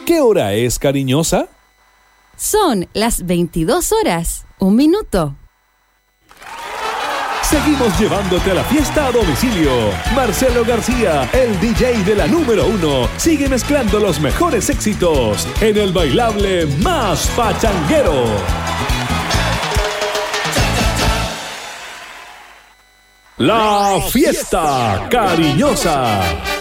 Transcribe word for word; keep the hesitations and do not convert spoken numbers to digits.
¿Qué hora es, cariñosa? Son las veintidós horas, un minuto. Seguimos llevándote a la fiesta a domicilio. Marcelo García, el D J de la número uno, sigue mezclando los mejores éxitos en el bailable más pachanguero. La fiesta cariñosa.